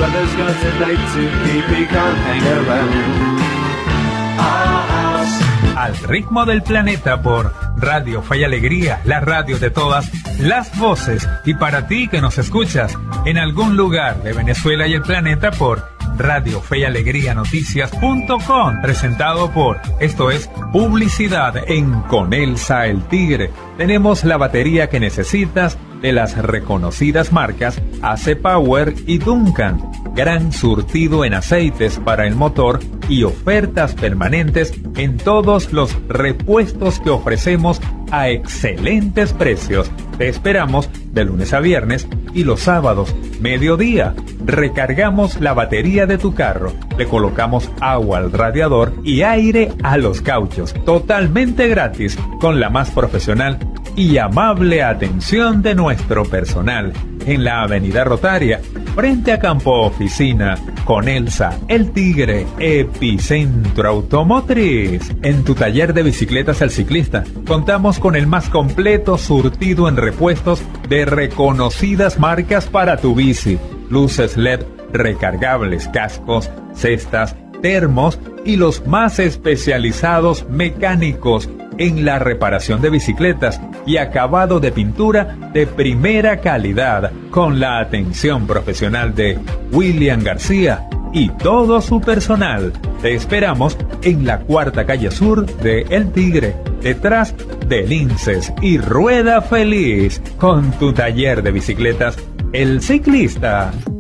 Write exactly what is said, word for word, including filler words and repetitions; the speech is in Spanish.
Brother's got a date to keep, he can't hang around. Our house. Al ritmo del planeta por Radio Fe y Alegría, la radio de todas las voces. Y para ti que nos escuchas en algún lugar de Venezuela y el planeta por Radio Fe y Alegría Noticias punto com, presentado por, esto es publicidad en Conelsa el Tigre. Tenemos la batería que necesitas de las reconocidas marcas A C Power y Duncan. Gran surtido en aceites para el motor y ofertas permanentes en todos los repuestos que ofrecemos a excelentes precios. Te esperamos de lunes a viernes y los sábados, mediodía. Recargamos la batería de tu carro, le colocamos agua al radiador y aire a los cauchos, totalmente gratis, con la más profesional y amable atención de nuestro personal. En la Avenida Rotaria, frente a Campo Oficina, Conelsa el Tigre, epicentro automotriz. En tu taller de bicicletas El Ciclista, contamos con el más completo surtido en repuestos de reconocidas marcas para tu bici. Luces L E D recargables, cascos, cestas, termos y los más especializados mecánicos en la reparación de bicicletas y acabado de pintura de primera calidad, con la atención profesional de William García y todo su personal. Te esperamos en la cuarta calle sur de El Tigre, detrás de Linces y Rueda Feliz, con tu taller de bicicletas El Ciclista.